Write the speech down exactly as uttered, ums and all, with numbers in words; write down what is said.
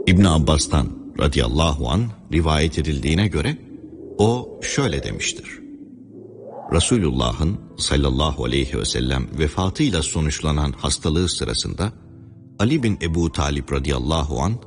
İbn Abbas'tan radıyallahu an rivayet edildiğine göre o şöyle demiştir. Resulullah'ın sallallahu aleyhi ve sellem vefatıyla sonuçlanan hastalığı sırasında Ali bin Ebu Talib radıyallahu an